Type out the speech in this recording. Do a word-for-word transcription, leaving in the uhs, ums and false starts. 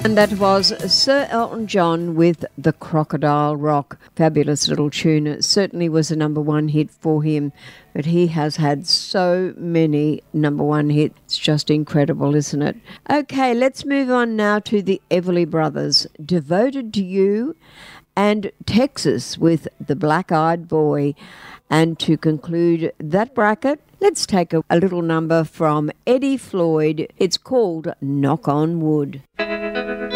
And that was Sir Elton John with The Crocodile Rock. Fabulous little tune. It certainly was a number one hit for him, but he has had so many number one hits. It's just incredible, isn't it? Okay, let's move on now to the Everly Brothers, Devoted to You, and Texas with The Black Eyed Boy. And to conclude that bracket, let's take a, a little number from Eddie Floyd. It's called Knock on Wood.